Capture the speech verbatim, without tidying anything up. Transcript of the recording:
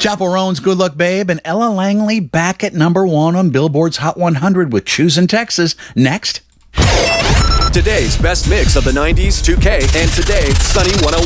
Chappell Roan's Good Luck Babe and Ella Langley back at number one on Billboard's Hot one hundred with Choosing Texas. Next. Today's best mix of the nineties, two K, and today, Sunny one oh one.